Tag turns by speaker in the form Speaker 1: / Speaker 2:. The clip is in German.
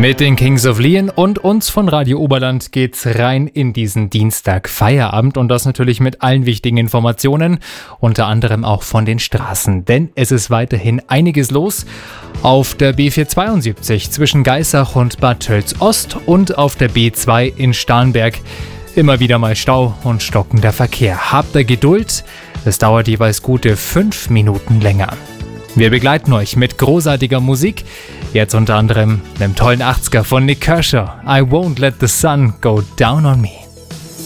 Speaker 1: Mit den Kings of Leon und uns von Radio Oberland geht's rein in diesen Dienstag Feierabend und das natürlich mit allen wichtigen Informationen, unter anderem auch von den Straßen, denn es ist weiterhin einiges los auf der B472 zwischen Geissach und Bad Tölz Ost und auf der B2 in Starnberg. Immer wieder mal Stau und stockender Verkehr. Habt ihr Geduld, es dauert jeweils gute 5 Minuten länger. Wir begleiten euch mit großartiger Musik, jetzt unter anderem einem tollen 80er von Nick Kershaw, I Won't Let the Sun Go Down on Me.